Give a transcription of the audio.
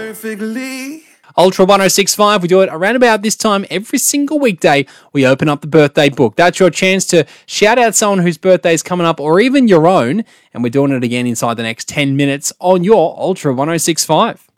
perfectly. Ultra 1065, we do it around about this time every single weekday. We open up the birthday book. That's your chance to shout out someone whose birthday is coming up or even your own. And we're doing it again inside the next 10 minutes on your Ultra 1065.